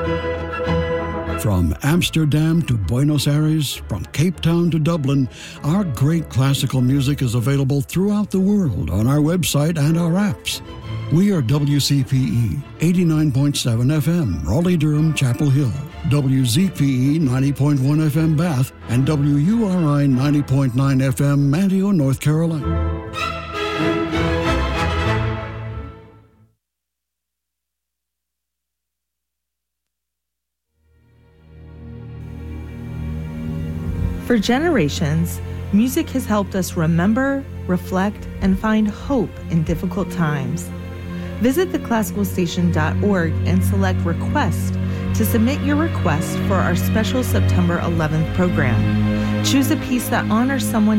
From Amsterdam to Buenos Aires, from Cape Town to Dublin, our great classical music is available throughout the world on our website and our apps. We are WCPE 89.7 FM, Raleigh-Durham, Chapel Hill, WZPE 90.1 FM, Bath, and WURI 90.9 FM, Manteo, North Carolina. For generations, music has helped us remember, reflect, and find hope in difficult times. Visit theclassicalstation.org and select Request to submit your request for our special September 11th program. Choose a piece that honors someone